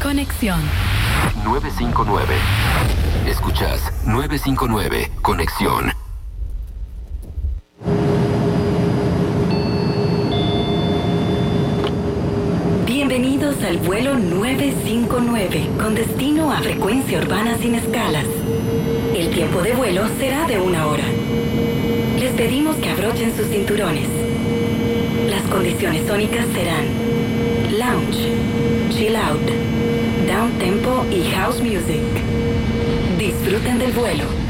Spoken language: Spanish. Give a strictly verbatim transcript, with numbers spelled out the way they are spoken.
Conexión. nueve cinco nueve. Escuchas nueve cinco nueve. Conexión. Bienvenidos al vuelo nueve cinco nueve, con destino a frecuencia urbana sin escalas. El tiempo de vuelo será de una hora. Les pedimos que abrochen sus cinturones. Las condiciones sónicas serán lounge, chill out, down tempo y house music. Disfruten del vuelo.